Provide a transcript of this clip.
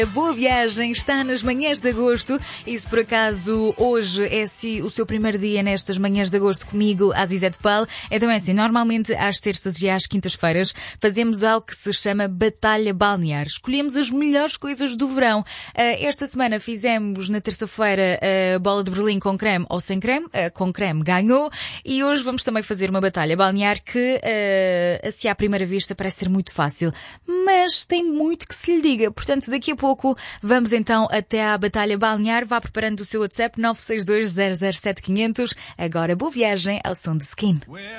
Boa viagem, está nas manhãs de agosto e se por acaso hoje é o seu primeiro dia nestas manhãs de agosto comigo, a Zizé de Pal, então é assim, normalmente às terças e às quintas-feiras fazemos algo que se chama Batalha Balnear. Escolhemos as melhores coisas do verão. Esta semana fizemos na terça-feira a bola de Berlim com creme ou sem creme, com creme ganhou, e hoje vamos também fazer uma batalha balnear que assim à primeira vista parece ser muito fácil, mas tem muito que se lhe diga, portanto daqui a pouco vamos então até à batalha balnear. Vá preparando o seu WhatsApp 962 007 500. Agora boa viagem ao som de Skin.